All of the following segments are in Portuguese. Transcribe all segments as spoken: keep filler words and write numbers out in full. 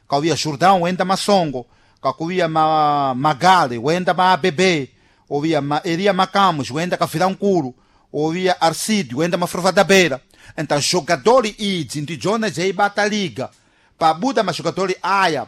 kauia Jordão wenda masongo kakuia ma Magale wenda ma bebê ouvia ma Elia Macamos wenda kafira nkulu ouvia Arcídio wenda mafrova da beira. Então jogadores idzi ndi jona jei bata liga pa buda ma jogadores aya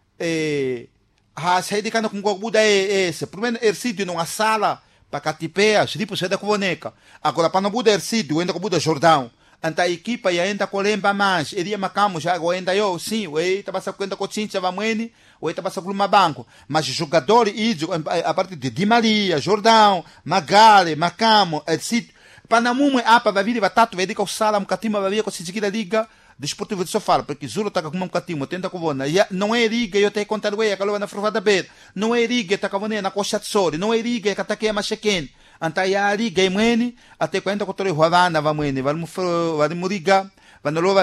eh ha saidi kana kungo buda esse primeiro Arcídio numa sala para catipea slipo seda kuoneka agora para no buda Arcídio wenda ko buda Jordão. Anta equipa yaenda kolemba mais Elia Macamos já goenda yo sim we tabasa kwenda ko chincha vamweni we tabasa kuluma banco mas jogadores idzi a partir de Di Maria Jordão Magale Macamo Arcídio panamumwe apa vavili vatatu vaidika usala mkatima vavia kusitikira liga desportivo de Sofala porque Zulu taka kuma mkatimo tenta kuvona ya não é liga eu te contar we akalova na frova da beira não é liga takavone na Koshatsori não é liga katakia masheken anta ya liga imweni até kwenda kutore hwavana vamweni valimu valimu liga vanolova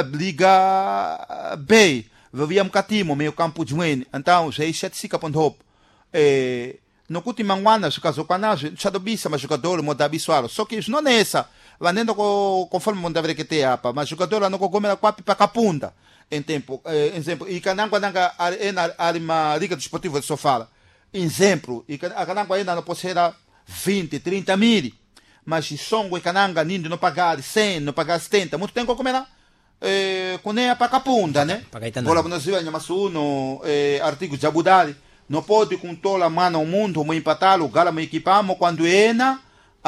liga B vavia mkatimo meio campo jweni então sei chatsika ponto eh no kuti mangwana zvikazokwanazve tichadobisa majogadori modabiswaro só que isso não é essa vanenda conforme mundavere que ter apa majogadori anokogomera kwapi pakapunda em tempo eh, exemplo ikanangwa nanga ena ali ma liga desportiva de Sofala exemplo ikanangwa ena no posera vinte trinta mil mas songo ikananga nindi no pagar cem no pagar setenta muito tempo comera eh kunea pakapunda né bola bonazia nyamasuno eh artigo de Abudali não pode controlar mano o mundo mu empatalo gala mu equipamo quando ena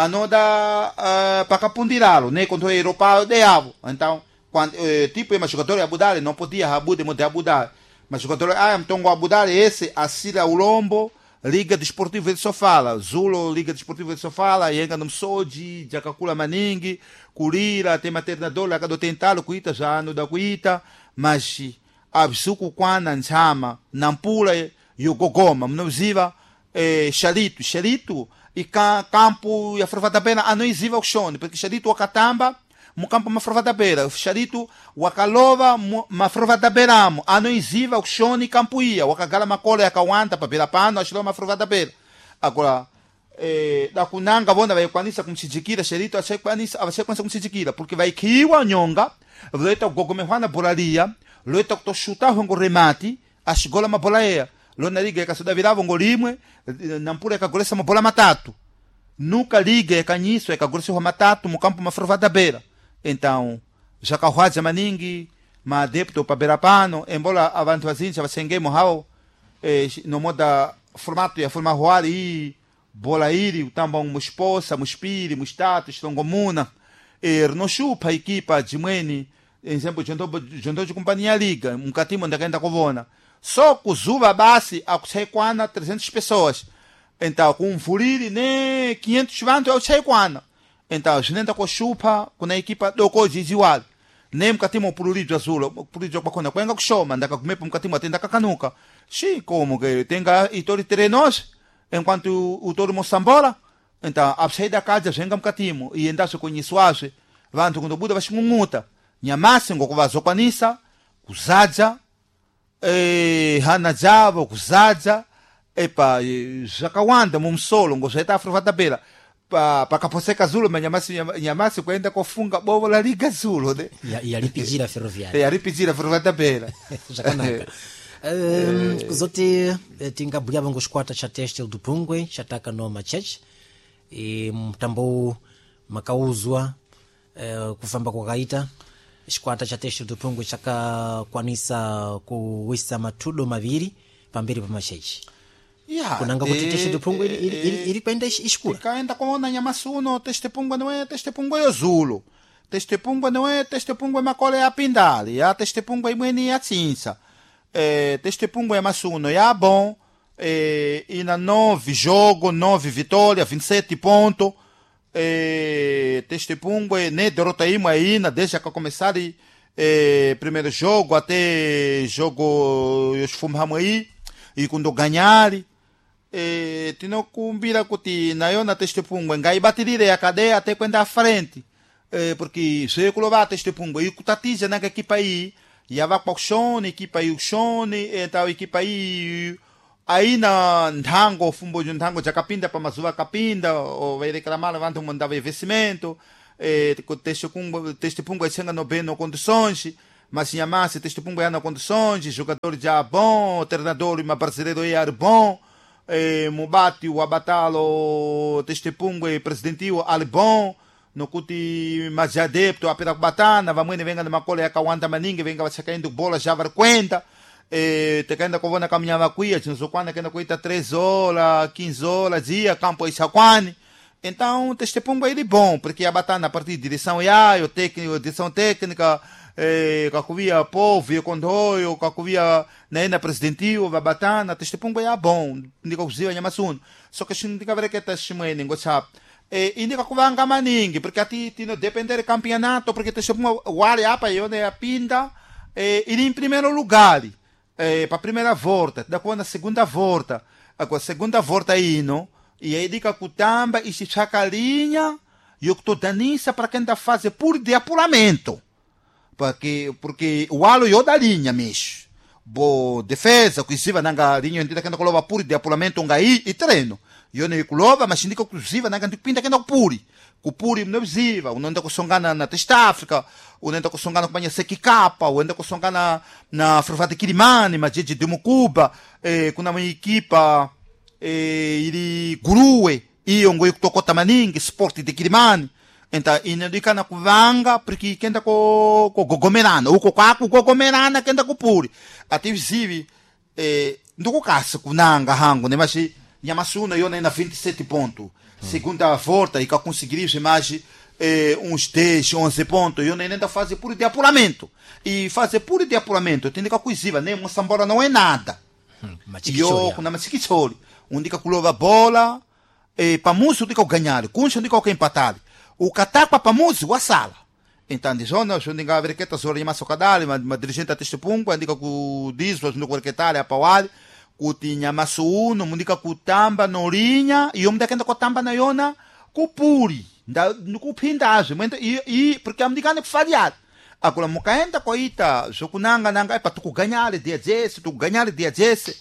anoda uh, para capundiralo né quando é europeu de avo então quando uh, tipo é jogador Abudali não podia abude mo de Abudali mas jogador ah então o Abudali esse assila o lombo Liga Desportiva de Sofala Zulo Liga Desportiva de Sofala yenga no soji jakakula maningi kurira tem maternador lá do tentalo kuita já no da kuita mas absuku kwana nchama nampula yogogoma mnoziva eh Shalito Shalito e campo e a frova da beira anoiziva o chão porque Shalito wakatamba mu campo ma frova da beira Shalito wakalova ma frova da beira anoiziva o chão e campo ia wakagala makola yakawanta pa beira pano ashilo ma frova da beira agora eh da kunanga bona vai kwanisa kumchijikira Shalito achai kwanisa achai kwanisa kumchijikira porque vai kiwa nyonga leta gogomehwana bolaria leta kutoshuta hongo remati ashigola mabolaea lona liga yakasuda virava ngolimwe nampura yakagolesa mabola matatu nunca liga yakanyiso yakagolesa matatu mu campo mafrova da beira então já kahwaja maningi ma adepto pa beira pano embola abantu vazinja vasengemo hao eh, no moda formato ya forma huari bola iri utamba um musposa muspiri mustatus stongomuna er no chupa equipa jimweni exemplo jondo jondo de companhia liga um catimo ndakaenda kovona só kuzuva basi akusaikwana trezentas pessoas então com um furiri ne quinhentos vanto akusaikwana então jinenda ko chupa kuna equipa doko jijiwali nem mkatimo pulurido azul pulurido bakona kwenga kushoma ndaka kumepa mkatimo atenda kakanuka shi como que tenga itori trenos enquanto o toro mosambola então absaida kaja jenga mkatimo e endaso conhisuase vanto quando buda vashimunguta nyamasi ngokuvazokwanisa kuzaja eh hana java kuzaja epa zakawanda mumsolo ngoseta afrova da beira pa pakaposeka Zulu manyamasi nyamasi kwenda kufunga bobo la liga Zulu né e alipijira ferroviária e alipijira ferrovia da beira zakanaka um, zote tingabulhava ngosquata cha teste do Pungwe chataka no machech e mtambo makauzwa uh, kufamba kwa kaita Esquata cha teste do Pungwe chaka kwanisa kuwisa matudo maviri pamberi pa machechi. Yeah, kunanga kuti teste do Pungwe iri kwenda iskura. Kaenda kuona nyamasuno teste Pungwe não é teste Pungwe é Zulu. Teste Pungwe não é teste Pungwe makole ya pindali, ya teste Pungwe imweni ya tsinsa. Eh, teste Pungwe é masuno ya bom. Eh, ina nove jogo, nove vitória, vinte e sete pontos. Eh, teste Pungwe né derrota ima ainda desde que começar eh, primeiro jogo até jogo os fumamos aí e quando ganhar eh, tino kumbira kuti nayo na teste Pungwe ngai batirire a cadeia até quando à frente eh, porque se colocar teste Pungwe e kutatija na equipa aí já vai para o chão equipa aí o chão então equipa aí aí na ntango fumbo de ntango já capinda para mazuva capinda ou vai reclamar levanta um mandava investimento eh teste Pungwe teste Pungwe chega no bem no condições mas Inhamase teste Pungwe ana condições, jogador já bom, treinador uma brasileiro é bom, eh, Mubati o abatalo teste Pungwe presidentiu ali bom, no kuti mais adepto a pera batana, vamos venga de macole a kawanta maninga, venga vai sacando bola já var quenta. Eh, te ainda com a caminhava aqui, a gente quando ainda coita três horas, quinze horas, dia, campo e saquane. Então, este ponto é bom, porque a batalha a partir de direção I A, o técnico, direção técnica, eh, que havia povo, o condoio, que havia na presidentil, a batalha, este ponto é bom, digo que eu não só que a gente tem que ver que está chamando, sabe? E indica que vai enganar ninguém, porque a ti não depende do campeonato, porque este ponto o área para eu né a pinta, e em primeiro lugar. Eh, para a primeira volta, depois na segunda volta, a segunda volta aí, não? E aí diga que o tamba e se chacalinha, e o que tu dança para quem está fazendo por de apuramento. Porque, porque o alo eu da linha, mesmo. Bo defesa, que se vai na linha, entenda que anda colova por de apuramento, um aí e treino. Eu não colova, mas indica que se vai na pinta que anda puri. O puri não é visível, o não anda com songana na Testa África, o não anda com songana com a Seki Capa, o anda com songana na Frufata Kirimani, mas de Democuba, com uma equipa, ele Gurue, e um goi que tocou Tamaning, esporte de Kirimani. Então, e não dica na Kuvanga, porque quem anda com Gogomerana, o Cocaco, o Gogomerana, quem anda com puri. Até visível, não com caça, com Nanga, Hango, né, mas Yamasuna, eu nem na vinte e sete pontos. Segunda volta, e que eu conseguiria mais eh, uns dez, onze pontos, eu nem ainda fazer puro de apuramento. E fazer puro de apuramento, eu tenho que coisiva, nem Moçambora não é nada. Hum, e eu, quando eu me um dia que eu a bola, eh, para música, eu digo ganhar, com isso, eu digo que empatar. O cataca para música, a sala. Então, de zona, eu digo a ver que está sobre a Socadale, mas dirigente a Testepunga, eu digo que o Disco, eu digo que está ali, a Pauali. Kutinha masu no mundika kutamba norinha e eu me daquela kutamba na yona kupuri da no kupindaje e e porque a mundika não falhar agora mukaenda coita jokunanga nanga é para tu ganhar dia desse tu ganhar dia desse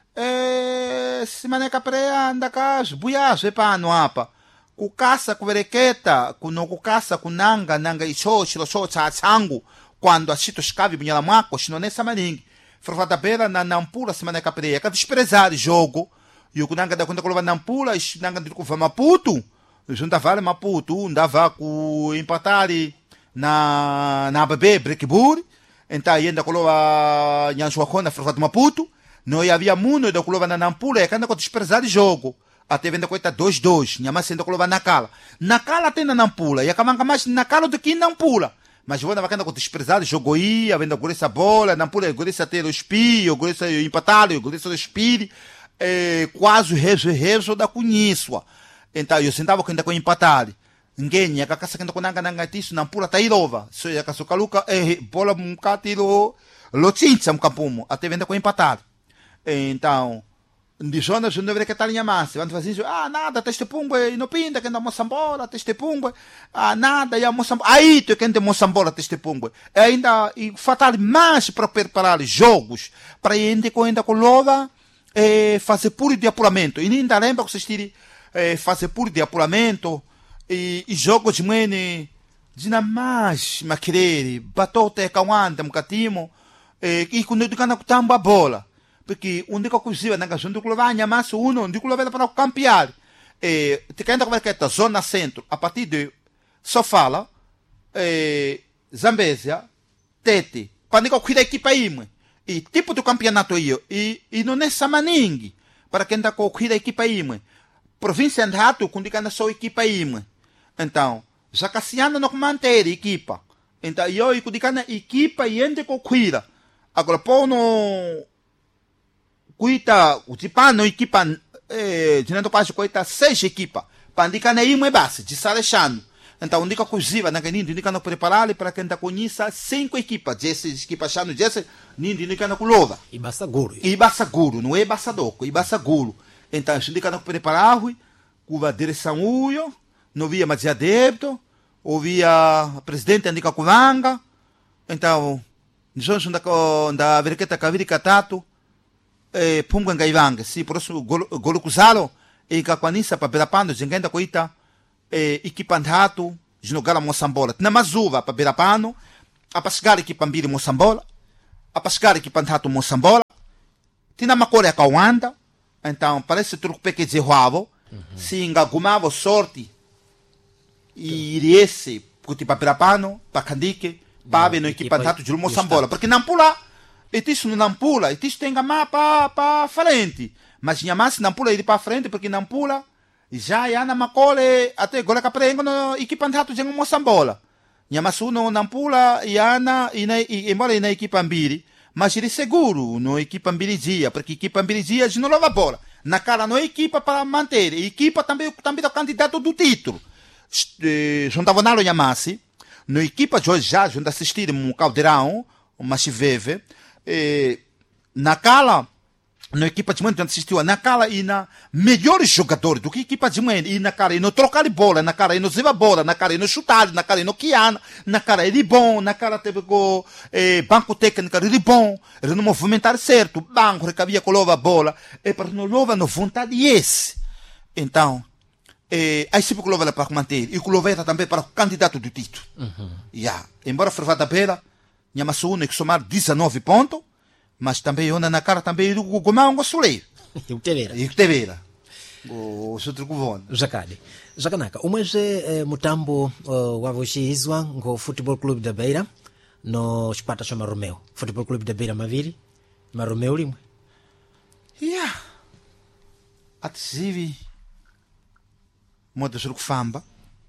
eh semana caprea anda cas buias é para no apa ku caça ku verequeta ku no ku caça ku nanga nanga e sho shiro sho cha changu quando a chito escave binha mako shino nessa maningi Frufata Bela na Nampula semana caprea, que desprezar jogo, e o Kunanga da conta colava Nampula, e Nanga de Kufa Maputo, junta vale Maputo, andava com empatar na na bebê Brequibur, então ainda colava Nhanchuacona, Frufata Maputo, não havia mundo da colava na Nampula, e ainda com desprezar jogo, até venda coita dois dois, Nhamas ainda colava na Cala, na Cala tem na Nampula, e acabava mais na Cala do que na Nampula. Mas vou na vacana com desprezado, jogou ia, vendo a essa bola, não pula, gurissa ter o espio, gurissa empatado, gurissa o espírito, é, quase rezo, rezo da conheço. Então, eu sentava ainda com empatado. Ninguém, a caça que ainda com nanga nanga tisso, não pula, tá irova. Se a caça caluca, é, bola um catiro, lotinça um campumo, até vendo com empatado. Então, de zona, eu não deveria que estar em massa. Vamos fazer isso, ah, nada, teste pumba, não pinta, que anda moçambola, teste pumba, ah, nada, e a moçambola, aí tu que anda moçambola, teste pumba. E ainda, e fatal mais para preparar jogos, para ainda com ainda com lova, eh, fazer puro de apuramento. E ainda lembra que vocês tirem, eh, fazer puro de apuramento, e, e jogos de mene, de na mais, maquerere, batota e cauanta, um catimo, eh, e quando eu canto tamba bola. Porque onde que eu cozinho na casa onde eu levar a massa uno onde eu levar para campear e te canta como é que é zona centro a partir de Sofala e Zambésia Tete para que eu cuide a equipa aí e tipo do campeonato aí e e não é samaningue para quem tá com cuida a equipa aí província Andato quando que anda só equipa aí então já Cassiano não manter equipa então eu e quando que anda equipa e ende com cuida agora pô no Kuita, o tipano equipa, eh, tirando parte kuita seis equipa, para indicar nem uma base de Salechano. Então, indica coziva na ganinha, indica no preparar para quem tá conheça cinco equipas, desse equipa chano, desse, ninguém indica no culova. E basta guru. E basta guru, não é basta doco, e basta guru. Então, indica no preparar, com a direção uio, não via mais adepto, ouvia presidente indica Kuvanga. Então, nós da da verqueta caviri catato. Eh, punga ngaivanga si por isso golo kusalo e kakwanisa pa berapando jengenda koita eh, ikipandhatu jinogala mosambola na mazuva pa berapano apa chegar equipa mbili moçambola, apa chegar equipa ntatu moçambola, tina makore akawanda, então parece tudo que quer dizer ruavo, se engagumava sorte e iriesse kuti papirapano, pakandike, pabe no equipa ntatu de moçambola, porque não pula, e isso não pula, e isso tem gamar para para frente, mas nyamasi não pula ele para frente porque não pula, já é na makore até agora que aprende no equipa ntatu de moçambola. Nyamasuno nampula yana ina embora ina equipa mbili, mas ele seguro no equipa mbili dia, porque equipa mbili dia não leva bola. Na cara não é equipa para manter, equipa também também é o candidato do título. Juntava nalo Nyamasi, no equipa de hoje já junto assistir um caldeirão, uma chiveve, na cara na equipa de mãe assistiu na cara e na melhores jogadores do que equipa de mãe e na cara e no trocar de bola, na cara e no ziva bola, na cara e no chutar, na cara e no quiana, na cara ele bom, na cara teve o eh, banco técnico ele bom, ele não movimentar certo, banco recabia com lova bola, e para não lova no vontade esse. Então, eh, aí sempre que lova para manter e que lova era também para o candidato do título. Uhum. Yeah. Embora Fervada Bela, Nhamassuna que somar dezenove pontos, mas também eu na cara também o gomão o suleiro e o teveira e o teveira o outro governo Jacadi Jacanaka umas eh, mutambo uh, wavoshizwa ngo Football Club da Beira no Spata chama Romeo Football Club da Beira maviri ma Romeo limwe yeah atizivi modo sur kufamba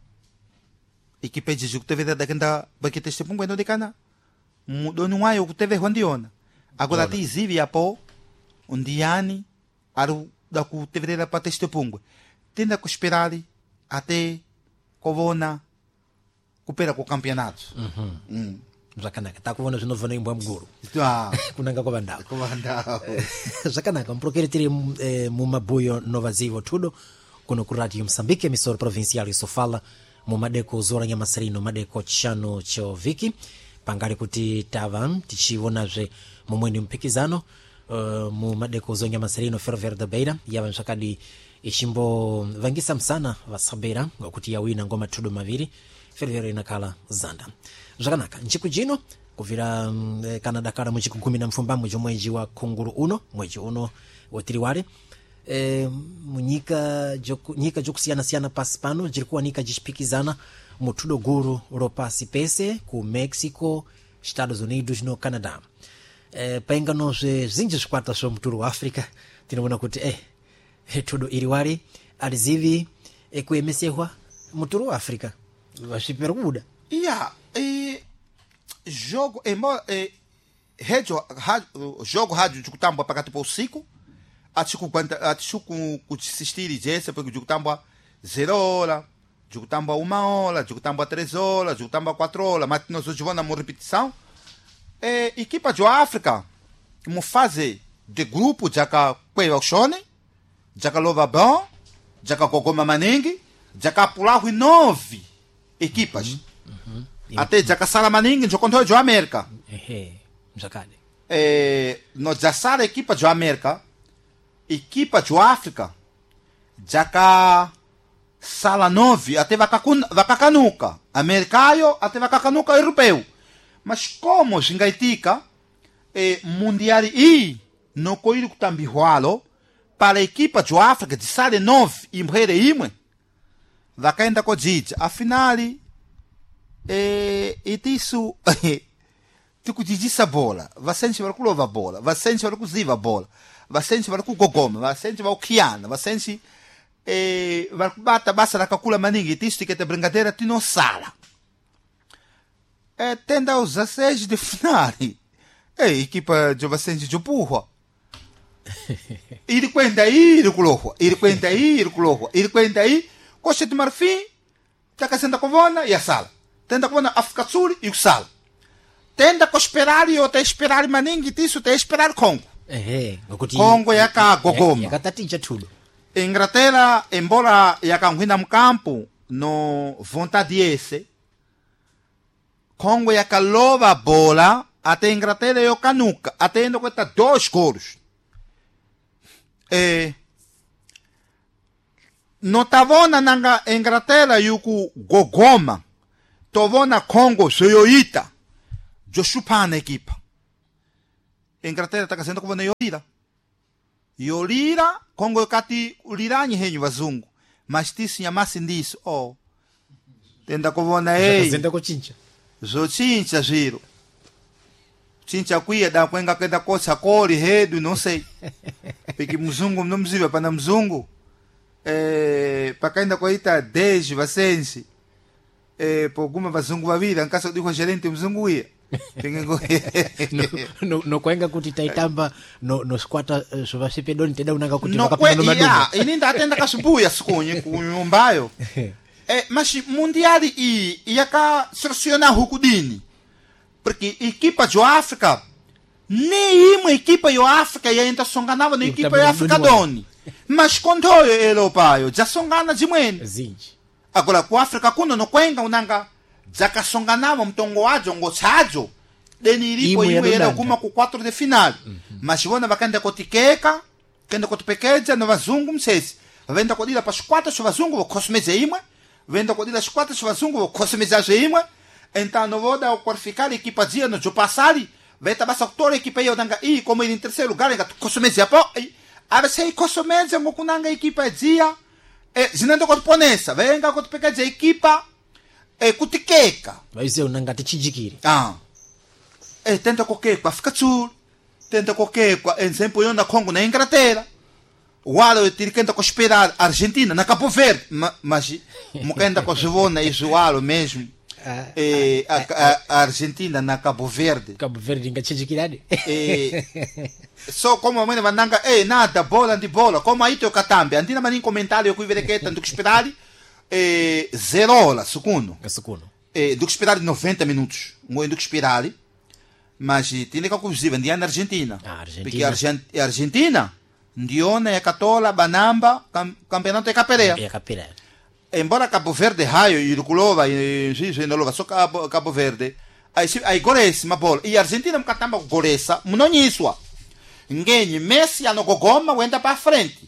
equipe de jogo teve da kenda bakete este pungo ndo dekana mudo nuayo teve hondiona agora tem zivi apo um diani aru da ku teveira para teste pungo tenda ku esperar até kovona kupera com o campeonato. Uhum. Hum. Zakanaka tá com de novo nem bom guru. Ah, kunanga kovandao. Kovandao. Zakanaka mprokere tiri eh, mumabuyo novazivo tudo kuno ku Radio Moçambique emissora provincial isso fala mumadeko zora nyamasarino madeko chano choviki pangari kuti tavan tichivonazve mumweni mpikizano uh, mu madeko zonya masarino Ferroviário da Beira yava nshakadi ishimbo vangisa msana vasabera kuti yawina ngoma tudo maviri Ferroviário inakala zanda zvakanaka nchiku jino kuvira um, Canada kara muchiku kumi na mfumbamwe jomweji wa kunguru uno mweji uno wotiriware e, munyika joku, nyika jokusiyana-siyana pasi pano jirikuwa nika jishipikizana mutudo guru ropasi pese ku Mexico, Estados Unidos no Canadá. Eh, paingano zinji zikwata so muturu wa Afrika tinabona kuti eh tudo iriwari alizivi ekuemesehwa muturu wa Afrika vashiperuda yeah e jogo embora e rejo jogo rádio de kutambwa pakati pa usiku atiku kwanta atiku kutsistiri jese porque de kutambwa zero hora de kutambwa uma hora de kutambwa três horas de kutambwa quatro horas mas nós hoje vamos na repetição. É, equipa de África, uma fase de grupo, já que Kwei Oxone, já que Lova Bom, já que Gogoma Maningi, já que Pulahu nove equipas. Uhum, uhum. Até já que Sala Maningi, já contou de América. É, no já Sala equipa de América, equipa de África, já que Sala nove, até Vakacanuca, americano, até Vakacanuca europeu. Mas como Xingaitica é mundial e no coiro que também roalo para a equipa de África de sala nove e mulher e imwe vai ainda com gente afinal é e isso tu que diz essa bola vai sentir para culova bola vai sentir para coziva bola vai sentir para cu gogoma vai sentir para o kiana vai sentir é vai bata basta na calcula maningi isso que te brincadeira tu não sala é tenda os dezesseis de final é equipa de Vicente de Burro ele quenta aí ele colocou ele quenta aí ele colocou ele quenta aí Costa de Marfim tá casando com Vona e a sala tenda com África Sul e o sal tenda com esperar e até esperar maningi isso até esperar Congo eh Congo é cá gogoma é catatinha tudo Inglaterra embora é cá no campo no vontade esse Congo é cá lova a bola até Inglaterra é o canuca até indo com dois gols eh no tavona na Inglaterra e o gogoma tovona Congo soyoita joshupana equipa Inglaterra takazenda kuvona yolira yolira kongo kati uliranyi henyu vazungu mas tisi nyamasi ndiso oh tenda kuvona ei zenda kuchincha zochincha zviro chincha kwiya da kwenga kenda kocha koli hedu não sei porque mzungu mnomziva pana mzungu eh pakaenda koita dez vasensi eh poguma vazungu vaviri ankasa diko gerente mzungu ia pengengo no no no kwenga kuti taitamba no no squata uh, so vasipedoni teda unanga kuti no vakapinda no kwe madumu ya ininda atenda kasubuya sikonye kunyumbayo eh mas mundiali i yaka seleciona hukudini porque equipa de África nenhuma equipa de África ainda songanava na equipa de África doni mas quando eu paio já songana de mwene zinji agora com África kuno no kwenga unanga já songanava mtongo wajo ngochajo deni ilipo Imwe ya iwe era Lulanda. kuma ku quatro de final mas vona vakanda kotikeka kenda kotipekeja no vazungu msesi venda kodila pa squata so vazungu vo kosmeze imwe venda kodila squata so vazungu vo kosmeza imwe então não vou dar o qualificar a equipa dia no passari vai tá basta toda a equipa aí danga e como ele em terceiro lugar ainda kosmeze pô a sei kosmeze ngo kunanga equipa dia e zinando ko ponesa venga ko pekeja equipa e kutikeka vaize unanga tichijikiri ah e tenta kokekwa fica tsul tenta kokekwa en sempre eu na Congo na Inglaterra wala eu tive que tentar esperar Argentina na Cabo Verde Ma, mas mukenda ko zvona isualo mesmo e a, a, a Argentina na Cabo Verde Cabo Verde ingachijikirani e só como a mãe mandanga eh nada bola de bola como aí teu catambe andina manin comentário eu cuidei que tanto que esperar e zero hora segundo kasukuno e do que esperar noventa minutos muito do que esperar mas tinha que inclusive andiamo na Argentina Ah, Argentina. porque a Argent- a Argentina ndiona é catola banamba cam, campeonato é caperea ya kapira embora Cabo Verde raio e Ruculova e sim sim não só Cabo, Cabo Verde aí se aí Gores uma bola e a Argentina me catamba Goresa mnonyiswa ngenye Messi anogogoma wenda para frente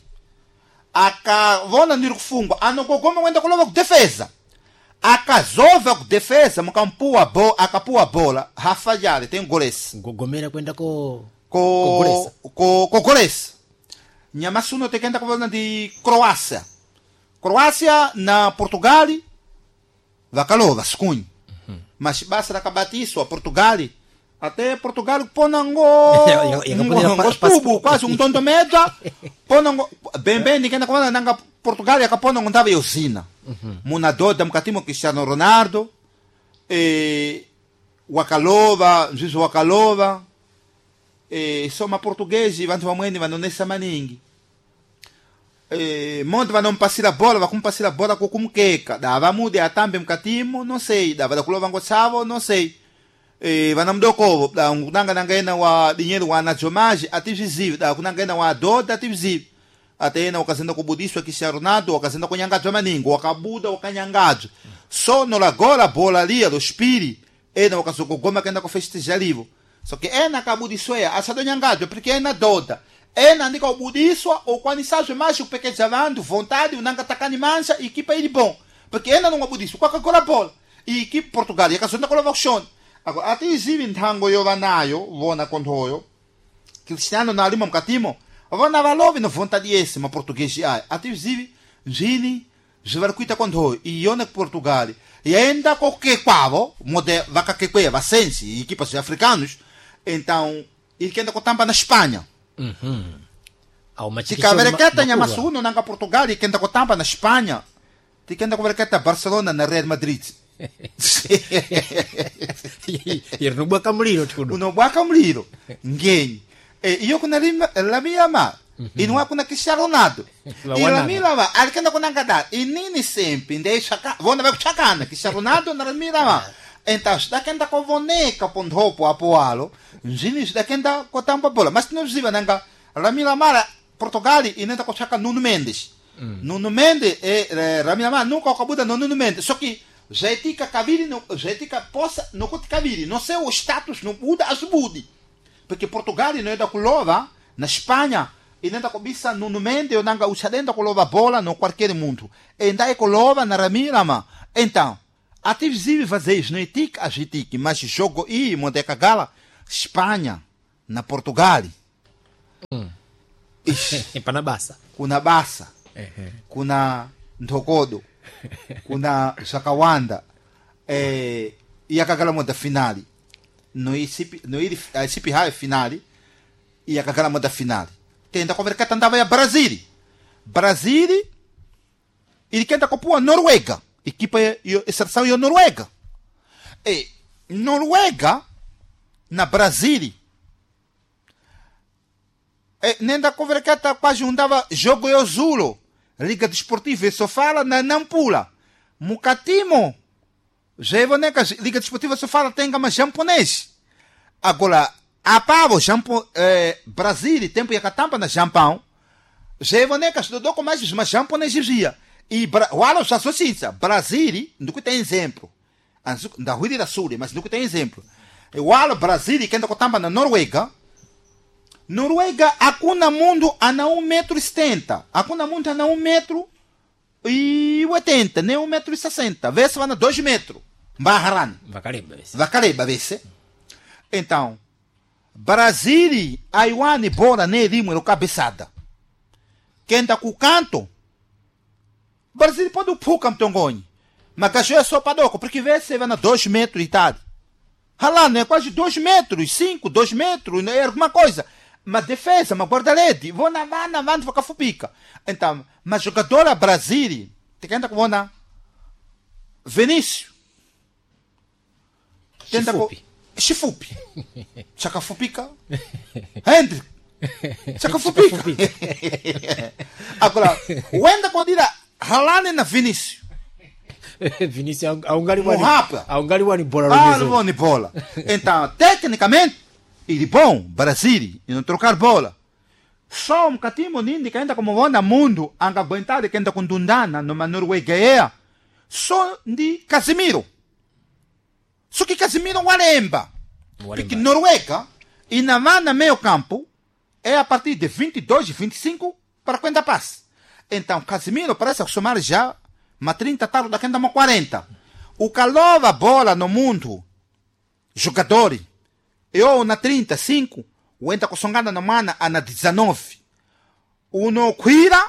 akavona ndiri kufungwa anogogoma wenda kulova ku defesa akazova ku defesa mukampua bo akapua bola hafajale tem Gores ngogomera kwenda ko ko Goresa. ko ko Gores nyamasuno tekenda kuvona di Croácia Croácia na Portugal vakalova sikunyi mas basta rakabatiswa Portugal até Portugal ponango Ya- ya- ya kaponya pa- ngostubu quase um tonto medza ponango bem bem nikenda kuvona nanga Portugal yakapona ngondava yosina muna doda mkatimo Cristiano Ronaldo e wakalova nzizo wakalova e soma portuguesi vantu vamweni vanonesa maningi e monte vanompassira bola vakumpassira bola kukumkeka dava mude atambe mkatimo não sei dava dakulova ngotsavo não sei e vanamdokovo da kunanga nangaena wa dinheiro wa najomaji ativizivi da kunangaena wa doda ativizivi atena wakazenda kubudiswa Cristiano Ronaldo wakazenda kunyangadzwa maningi wakabuda wakanyangadzwa só no agora bola ali do spiri ena wakazogogoma kenda kufestejar livo só que ena kabudiswa asadonyangadzwa porque ena doda ena andika ubudiswa okwanisazwe mais kupekeja vantu vontade unanga takani mancha equipa ili bom porque ena não abudiswa kwa agora bola e equipe Portugal yakazenda kolova kushona agora ati izivi nthango yovanayo vona konthoyo Cristiano na lima mkatimo vona valove no vontade esse ma português ai ati izivi njini zivarikuita konthoyo e yona Portugal e ainda qualquer quavo mode vaca que queia vasensi equipas africanos então ele que anda contamba na Espanha au se machikisho caverequeta ma- nyamasuno nanga Portugal e que anda contamba na Espanha te que anda caverequeta Barcelona na Real Madrid irnubwaka muliro tikuno unobwaka mliro ngenyi e iyo kuna lima- lamila ma inu kuna Cristiano Ronaldo La e wananga. lamila ma alikenda kunanga da e nini sempre ndei chaka vona vai kuchakana Cristiano Ronaldo na lamila ma então está kenda kovoneca pondhopo apoalo njini está kenda kotamba bola mas não ziva nanga lamila mara Portugal inenda kochaka Nuno Mendes Nuno Mendes e lamila ma nunca akabuda no Nuno Mendes só que já etica cabiri no já etica possa no kuti cabiri não sei o status no muda as budi porque Portugal não é da kulova na Espanha e não da kobisa Nuno Mendes ou nanga usadenda kulova bola no qualquer mundo e ainda é kulova na Ramira ma então até visível fazer isso, não é tique, a tique, mas jogo aí, Monteca Gala, Espanha, na Portugal. Hum. Ixi, Para na bassa. kuna Bassa, Uhum. kuna Ntokodo, kuna Sakawanda, eh, e a Kagala Monta finale. No Isipi, no Isipi High finale, e a Kagala Monta finale. Tenta converter andava a Brasil. Brasil, ele tenta compor a Noruega. Equipa e seleção é a Noruega. E Noruega, na Brasil, e nem da converter quase andava jogo e Zulo. Liga Desportiva só fala na Nampula. Mukatimo. Já é boneca, Liga Desportiva só fala tem mais japonês. Agora, a pavo, jampo, eh, Brasil, tempo e a catampa na Japão. Já é boneca, estudou com mais mas japonês dizia. E o Alo já associa. Brasil, não tem exemplo. Da Rui da Sul, mas não tem exemplo. O Alo Brasil, quem está com tampa na Noruega. Noruega, aqui no mundo, há um metro e setenta. Aqui no mundo, há um metro e oitenta, nem um metro e sessenta. Vê se vai na dois metros. Baharan. Vacareba. Vacareba, vê se. Então, Brasil, Aiwan e bola, nem rimo, no cabeçada. Quem está com o canto, Brasil pode o pucam tongonho. Mas cachorro é só para doco, porque vê se vai na dois metros e tal. Lá, não é quase dois metros, cinco, dois metros, não é alguma coisa. Mas defesa, mas guarda-rede, vou na van, na van, vou cá fupica. Então, mas jogadora Brasil, tem que andar com na Vinícius. Tenta com Chifupi. Chaca fupica. Hendrick. Chaca fupica. Agora, o enda quando irá halane na Vinícius. Vinícius a um gariwani. Morrapa. A um gariwani bola. Ah, não vou nem bola. Então, tecnicamente, ele bom, Brasil, e não trocar bola. Só um catimo nindi que ainda como vão no mundo, anga aguentar que ainda com Dundana, numa Noruega, só de Casimiro. Só que Casimiro não lembra. Porque Noruega, e na mana meio campo, é a partir de vinte e dois, vinte e cinco para quando passa. Então, Casimiro parece acostumar já, mas trinta tarde daqui ainda quarenta. O calor a bola no mundo, jogadores, eu na trinta e cinco, o entra com songada na mana a na dezenove. O no cuira,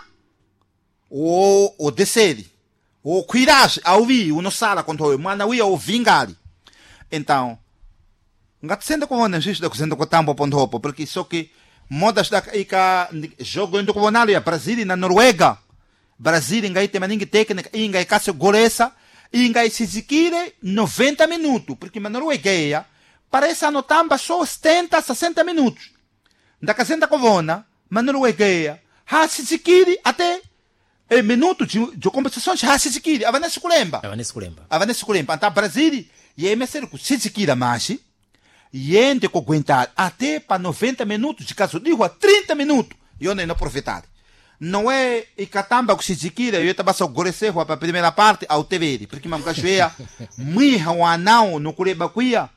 o o descere. O cuirage, a ouvir, o no sala quando o mana uia o vingari. Então, ngat sendo com o nexo da sendo com tampo ponto porque só que modas da ica jogo indo com a Brasil na Noruega. Brasil ingai tem maninga técnica, ingai caso golesa, ingai se zikire noventa minutos, porque na Noruega parece anotamba só setenta, sessenta minutos. Da casenta covona, na Noruega, ha se zikire até e minutos de, de competição, ha se zikire, avanesse kulemba. Avanesse kulemba. Avanesse kulemba. Então Brasil, e é mesmo com se zikire mais, e ente com aguentar até para noventa minutos, de caso digo a trinta minutos, e eu nem não aproveitar. Não é e catamba que se zikira, eu estava só gorecer para a primeira parte ao T V, porque mam cachoeira, mirra o anão no cureba cuia,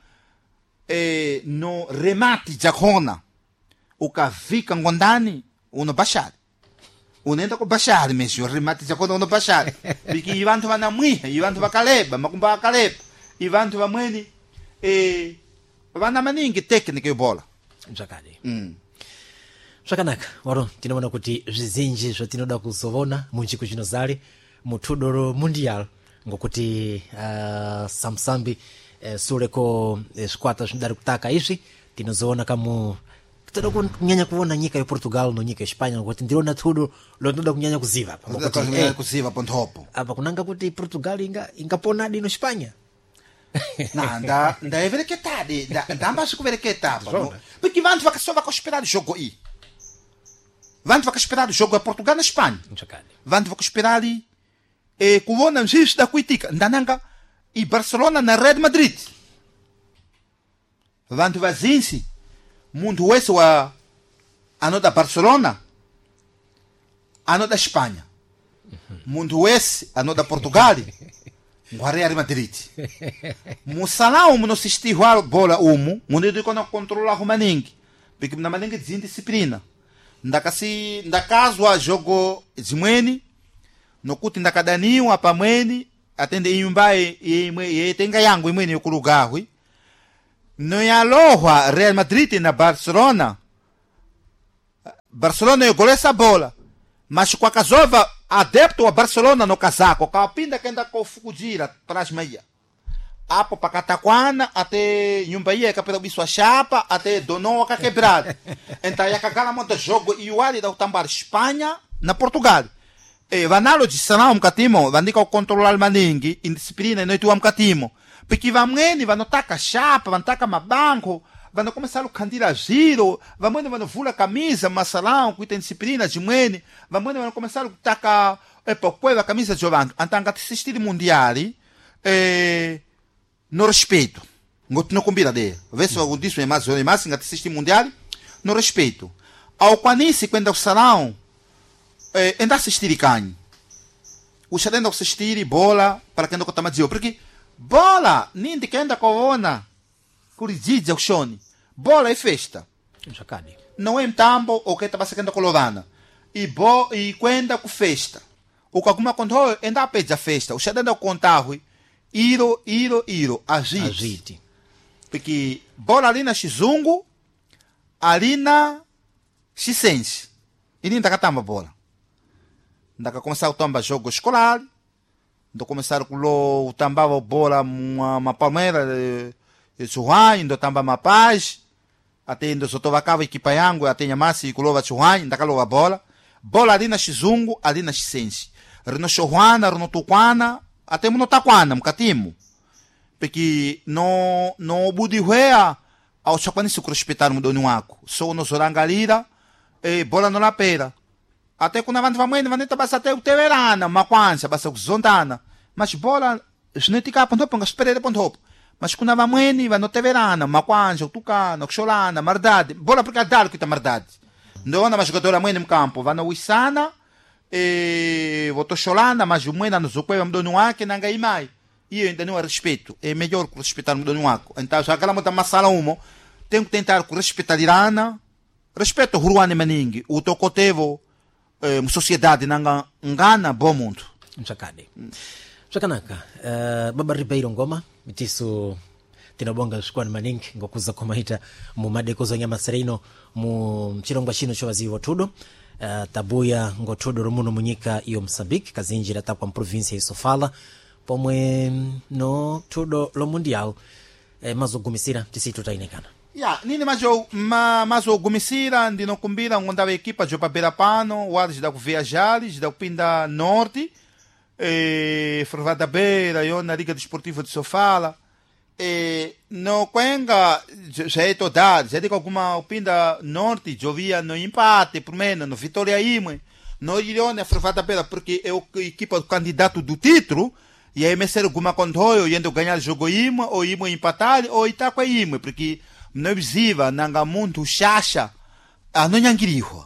no remate de jacona, o que fica ngondani, o no baixar. O nenda com baixar, mesmo, o remate de jacona no baixar. Porque Ivan tu vai na mirra, Ivan tu vai caleba, macumba caleba, Ivan tu vai mani, e vai na maninga técnica e bola. Jacade. Hum. Zvakanaka waro tinoona kuti zvizinji zvatinoda kuzovona munchiko chinozari mutudoro mundial ngokuti uh, samsambi uh, sureko uh, squata zvindari kutaka izvi tinozoona kamu toda kunyanya kuona nyika ya Portugal no nyika ya Espanha ngokuti ndiriona tudo lotoda kunyanya kuziva apa eh, kuziva pontopo apa kunanga kuti Portugal inga ingapona dino Espanha. Não, dá, dá é verequetade, dá, dá mais que verequetade. Porque vamos vai só vai esperar o jogo aí. Vamos vai esperar o jogo a Portugal na Espanha. Vamos vai esperar e Colônia existe da Cuitica, Ndananga e Barcelona na Real Madrid. Vamos vai zinsi mundo esse a ano da Barcelona, ano da Espanha. Mundo esse ano da Portugal. Real Madrid. Musala umu no sisti a bola umu, mundo de quando controla o maningue, porque na maningue tem disciplina. Nda kasi nda caso a jogo zimweni, no kuti nda kadanio apa mweni, atende imbai imwe tenga yangu imweni yokulugahwi no yalohwa Real Madrid na Barcelona. Barcelona yogolesa bola, mas kwa kazova adepto wa Barcelona no casaco kapinda kenda kofukujira tras meia apo pakatakwana até nyumba ia kapera biswa chapa até dono ka quebrado. Então yakagala monta jogo iwali da utambar Espanha na Portugal. E vanalo de sanao mkatimo vandika controlar maningi indisciplina no itu mkatimo. Porque vamweni vanotaka chapa, vanotaka mabanco, vano começar a candira giro, vamweni vano vula camisa, masalão, que tem disciplina de mwene, vamweni vano começar a taka epo queva camisa giovante. Então que assistir mundiali eh no respeito. Ngot no combina de. Vê se algum disso é mais ou mais que assistir mundiali no respeito. Ao quanisi quando o salão eh anda assistir canho. O xadendo assistir bola para quem não conta mais porque bola, nindi que anda corona, curijija ushoni. Bola é festa. Não é tambo ou que está passando com lovana. E bo e quando com festa. O que alguma controle anda a pedir a festa. O xadendo contarui, iro, iro, iro, agite. Agite. Porque bola ali na xizungu, ali na xisense. E nem tá catamba bola. Dá que começar o tamba jogo escolar. Ndo começaram com o tambava bola uma, uma palmeira de chuhai, ndo tamba uma paz, até ndo sotovacava equipa yangu, até nyamasi e kulova chuhai, ndo kalova bola, bola ali na xizungu, ali na xisense, rino chuhana, rino tukwana, até muno takwana, mkatimu, porque no no budihuea ao chapani se respeitar mudoni wako, so no zorangalira, e bola no la pera. Até quando avante vamwene vaneta basa até o teverana, makwansa basa kuzondana. Mas bola genetica ponto ponga esperere ponto. Mas quando vamwene vano teverana, makwansa, tucana, xolana, mardade. Bola porque dar que tá mardade. Não anda mais jogador amwene no campo, vano wisana e voto xolana, mas o mwena no zokweva mdoni wake nanga imai. E eu ainda não é respeito. É melhor que respeitar mdoni wako. Então já aquela muita masala umo, tem que tentar com respeitar irana. Respeito o ruane maningi, o tocotevo Eh, sociedade nanga ngana bom mundo. Mchakade. Mchakanaka, uh, Baba Ribeiro Ngoma, mitisu tinabonga shkwani maningi, ngokuza kumaita mu madekozo nyama sereno mu mchirongwa chino chowaziwa tudo, uh, tabuya ngotudo rumuno munyika iyo Msambiki, kazinjira tapwa mprovinsia ya Sofala, pomwe no tudo lo mundial, eh, mazo gumisira tisitu tainekana. Ya, nini mazo ma mazo gumisira ndino kumbira ngondava equipa jo papera pano, wadi da viajar, da pinda norte, e Frvada Beira, yo na Liga Desportiva de Sofala. E no Cuenca já é total, já digo alguma pinda norte, jo via no empate, por menos no Vitória Imwe, no Irione Frvada Beira, porque é o equipa do candidato do título. E aí me ser alguma controle, indo ganhar jogo Imwe, ou Imwe empatar, ou Itaquá Imwe, porque não visiva nanga muito chacha a não nhangiriho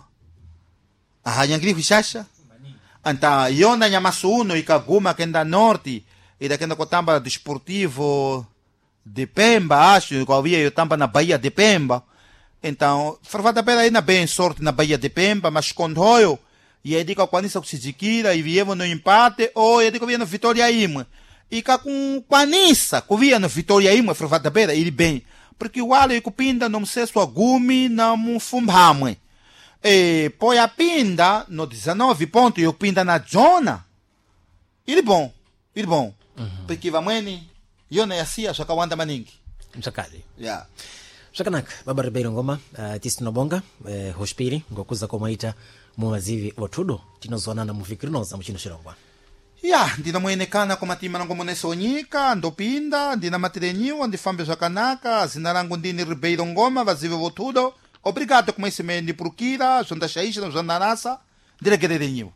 a nhangiriho chacha anta yona nyamasuno ikaguma kenda norte e da kenda kotamba desportivo de Pemba acho que havia eu tamba na Bahia de Pemba então Frvada Beira aí na bem sorte na Bahia de Pemba mas controio e aí diga quando isso se diquira e viemos no empate ou eu digo via no Vitória Imwe e cá com quanissa que via no Vitória Imwe Frvada Beira ele bem porque o alho que pinda não se sua gumi na mufumhamwe e põe a pinda no dezenove pontos e o pinda na zona ele bom ele bom uhum. Porque vamweni eu nem assim acho que aguenta maningi mchakali yeah Mchakanaka Baba Ribeiro Ngoma uh, tistu nobonga uh, hospiri ngokuza komaita muwazivi watudo tinozwana na mufikirinoza mchino shirongwa ya ndina mwenekana kwa matima nango monesa onyika ndopinda ndina matirenyiwa ndifambe Mchakanaka zina langu ndini Ribeiro Ngoma vazive votudo obrigado com esse mendi procura zonda shaisha na zonda nasa ndire gererenyiwa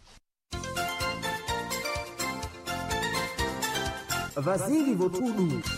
vazive votudo